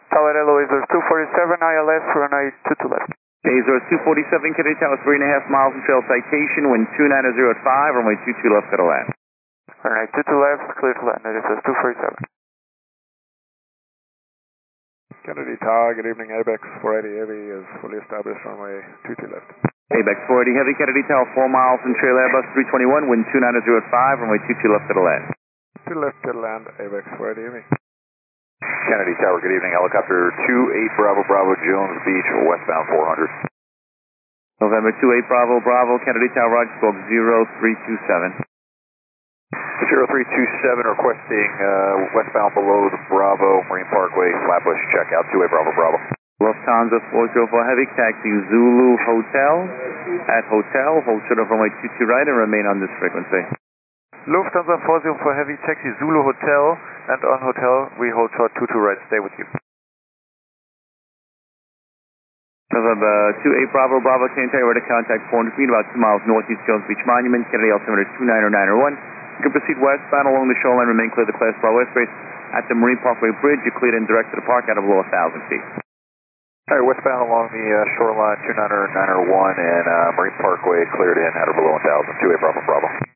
Tower Elo Azores 247, ILS, runway 22 left. Azores 247, Kennedy Tower, 3.5 miles and trail citation, wind 290 at 5, runway 22 left, clear to land. Runway 22 left, clear to land, Azores 247. Kennedy Tower, good evening, ABEX 480 Heavy is fully established, runway 22 left. ABEX 480 Heavy, Kennedy Tower, 4 miles and trail, Airbus 321, wind 290 at 5, runway 22 left, clear to land. 2 left to land, ABEX 480 Heavy. Kennedy Tower, good evening. Helicopter 28 Bravo Bravo, Jones Beach, westbound 400. November 28 Bravo Bravo, Kennedy Tower, Roger, spoke 0327. 0327 requesting westbound below the Bravo, Marine Parkway, Flatbush, check out 28 Bravo Bravo. Lufthansa 404 Heavy, taxi Zulu Hotel, at Hotel, hold short of runway 22 right and remain on this frequency. Lufthansa 404 Heavy, taxi Zulu Hotel, and on Hotel, we hold short 22 right, stay with you. November 28 Bravo Bravo, Kennedy Tower, to contact 400 feet, about 2 miles northeast Jones Beach Monument, Kennedy altimeter 29001. You can proceed westbound along the shoreline, remain clear of the Class Bravo airspace. At the Marine Parkway Bridge, you're cleared and direct to the park out of below 1,000 feet. All right, westbound along the shoreline, 29001 and Marine Parkway, cleared in, out of below 1,000, 28 Bravo Bravo.